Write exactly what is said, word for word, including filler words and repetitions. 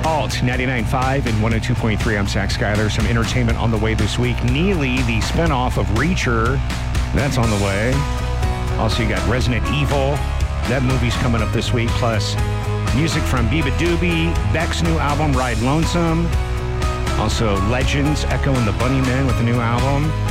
Alt ninety-nine point five and one oh two point three. I'm Zach Schuyler. Some entertainment on the way this week. Neely, the spinoff of Reacher, that's on the way. Also, you got Resident Evil. That movie's coming up this week. Plus, music from Biba Doobie, Beck's new album, Ride Lonesome. Also, Legends, Echo and the Bunnymen with a new album.